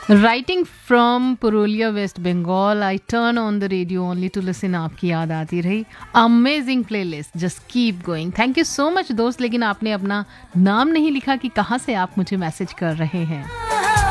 Writing from Purulia, West Bengal, I turn on the radio only to listen. आपकी याद आती रही. Amazing playlist. Just keep going. Thank you so much दोस्त. लेकिन आपने अपना नाम नहीं लिखा कि कहाँ से आप मुझे मैसेज कर रहे हैं.